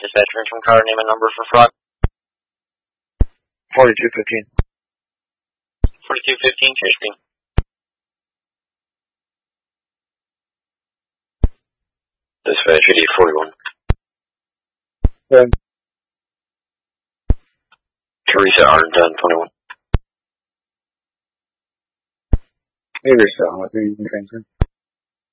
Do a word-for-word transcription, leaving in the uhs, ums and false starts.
Dispatcher from car, name and number for fraud. forty-two fifteen. forty-two fifteen, change screen. Dispatch eighty-eight forty-one. Good. Teresa R ten twenty-one. Maybe you're still with me, you can transfer.